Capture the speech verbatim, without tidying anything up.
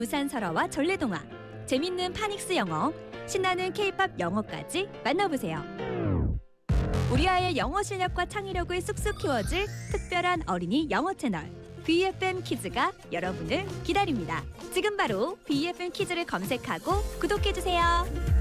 부산 설화와 전래동화, 재밌는 파닉스 영어, 신나는 케이팝 영어까지 만나보세요. 우리 아이의 영어 실력과 창의력을 쑥쑥 키워줄 특별한 어린이 영어 채널 브이에프엠 키즈가 여러분을 기다립니다. 지금 바로 브이에프엠 키즈를 검색하고 구독해주세요.